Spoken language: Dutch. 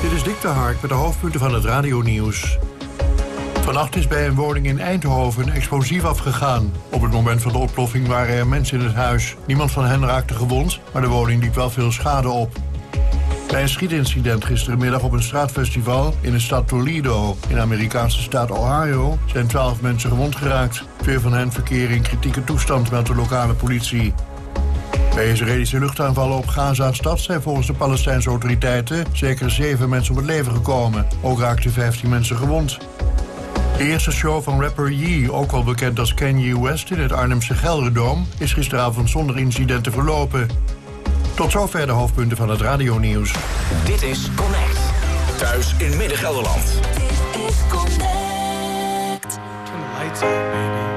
Dit is Dick de Hark met de hoofdpunten van het radionieuws. Vannacht is bij een woning in Eindhoven explosief afgegaan. Op het moment van de ontploffing waren er mensen in het huis. Niemand van hen raakte gewond, maar de woning liep wel veel schade op. Bij een schietincident gisterenmiddag op een straatfestival in de stad Toledo in de Amerikaanse staat Ohio zijn 12 mensen gewond geraakt. 2 van hen verkeren in kritieke toestand, meldt de lokale politie. Bij Israëlische luchtaanvallen op Gaza-stad zijn volgens de Palestijnse autoriteiten zeker 7 mensen om het leven gekomen. Ook raakten 15 mensen gewond. De eerste show van rapper Yee, ook wel bekend als Kanye West, in het Arnhemse Gelderdoom, is gisteravond zonder incidenten verlopen. Tot zover de hoofdpunten van het radionieuws. Dit is Connect. Thuis in Midden-Gelderland. Dit is Connect.